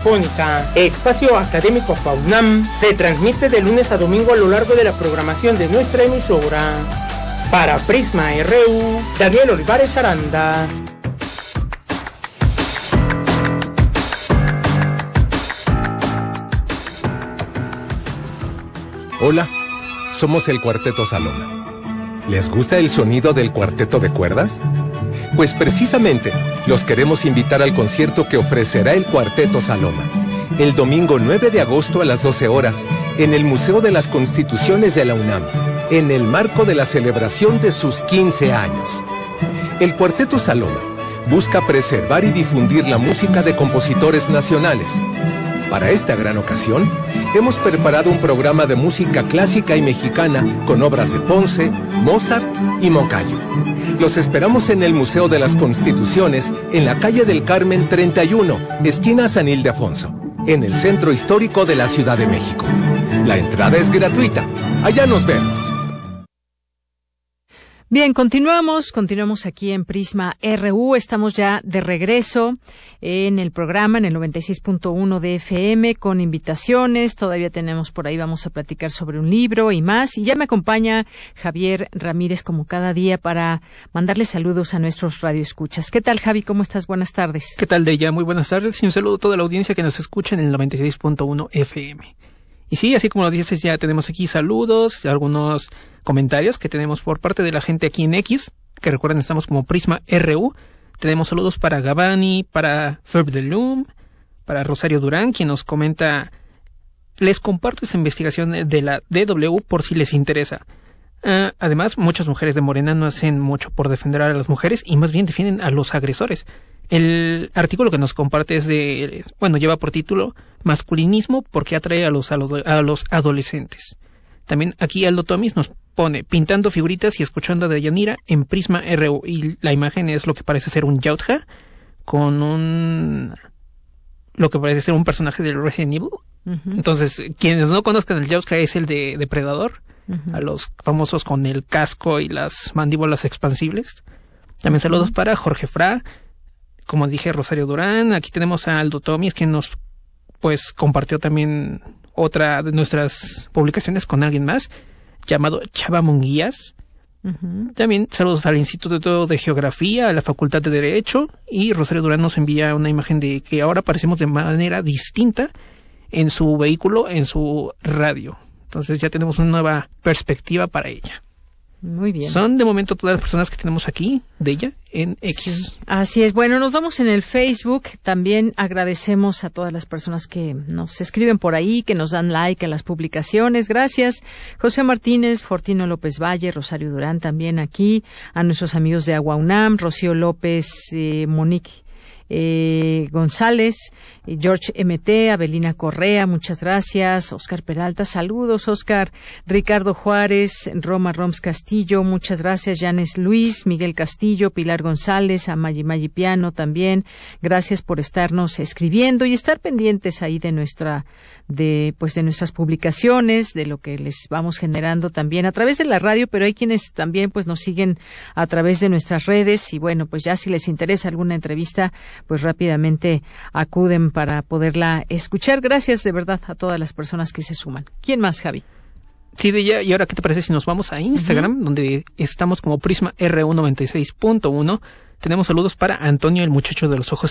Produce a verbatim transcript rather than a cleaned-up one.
Radiofónica, espacio académico FAUNAM, se transmite de lunes a domingo a lo largo de la programación de nuestra emisora. Para Prisma R U, Daniel Olivares Aranda. Hola, somos el Cuarteto Saloma. ¿Les gusta el sonido del cuarteto de cuerdas? Pues precisamente los queremos invitar al concierto que ofrecerá el Cuarteto Saloma el domingo nueve de agosto a las doce horas en el Museo de las Constituciones de la UNAM, en el marco de la celebración de sus quince años. El Cuarteto Saloma busca preservar y difundir la música de compositores nacionales. Para esta gran ocasión, hemos preparado un programa de música clásica y mexicana con obras de Ponce, Mozart y Moncayo. Los esperamos en el Museo de las Constituciones, en la calle del Carmen treinta y uno, esquina San Ildefonso, en el centro histórico de la Ciudad de México. La entrada es gratuita. Allá nos vemos. Bien, continuamos, continuamos aquí en Prisma R U, estamos ya de regreso en el programa, en el noventa y seis punto uno de F M, con invitaciones, todavía tenemos por ahí, vamos a platicar sobre un libro y más, y ya me acompaña Javier Ramírez como cada día para mandarle saludos a nuestros radioescuchas. ¿Qué tal, Javi? ¿Cómo estás? Buenas tardes. ¿Qué tal, Deya? Muy buenas tardes y un saludo a toda la audiencia que nos escucha en el noventa y seis punto uno F M. Y sí, así como lo dices, ya tenemos aquí saludos, algunos comentarios que tenemos por parte de la gente aquí en X, que recuerden estamos como Prisma R U. Tenemos saludos para Gabani, para Ferb de Loom, para Rosario Durán, quien nos comenta: les comparto esa investigación de la D W por si les interesa. Uh, además, muchas mujeres de Morena no hacen mucho por defender a las mujeres y más bien defienden a los agresores. El artículo que nos comparte es de, bueno, lleva por título Masculinismo porque atrae a los, a los, a los adolescentes. También aquí Aldo Tomis nos pone pintando figuritas y escuchando a Deyanira en Prisma R U, y la imagen es lo que parece ser un Yautja con un, lo que parece ser un personaje del Resident Evil. Uh-huh. Entonces, quienes no conozcan el Yautja es el de Depredador, uh-huh. a los famosos con el casco y las mandíbulas expansibles. También saludos uh-huh. para Jorge Fra, como dije, Rosario Durán. Aquí tenemos a Aldo Tomis, que nos pues compartió también otra de nuestras publicaciones con alguien más, llamado Chava Munguías. Uh-huh. También saludos al Instituto de Geografía, a la Facultad de Derecho, y Rosario Durán nos envía una imagen de que ahora aparecemos de manera distinta en su vehículo, en su radio. Entonces ya tenemos una nueva perspectiva para ella. Muy bien. Son de momento todas las personas que tenemos aquí de ella en X. Sí, así es. Bueno, nos vamos en el Facebook. También agradecemos a todas las personas que nos escriben por ahí, que nos dan like a las publicaciones. Gracias. José Martínez, Fortino López Valle, Rosario Durán también aquí, a nuestros amigos de Agua UNAM, Rocío López, eh, Monique Eh, González, eh, George M T, Abelina Correa, muchas gracias. Oscar Peralta, saludos, Oscar. Ricardo Juárez, Roma Roms Castillo, muchas gracias. Janes Luis, Miguel Castillo, Pilar González, Amayi Mayi Piano también. Gracias por estarnos escribiendo y estar pendientes ahí de nuestra, de, pues de nuestras publicaciones, de lo que les vamos generando también a través de la radio, pero hay quienes también pues nos siguen a través de nuestras redes y bueno, pues ya si les interesa alguna entrevista, pues rápidamente acuden para poderla escuchar. Gracias de verdad a todas las personas que se suman. ¿Quién más, Javi? Sí, de ya, y ahora, ¿qué te parece si nos vamos a Instagram, uh-huh. donde estamos como Prisma R U noventa y seis punto uno? Tenemos saludos para Antonio, el muchacho de los ojos